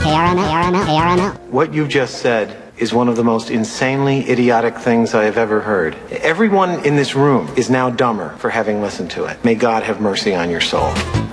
What you just said is one of the most insanely idiotic things I have ever heard. Everyone in this room is now dumber for having listened to it. May God have mercy on your soul.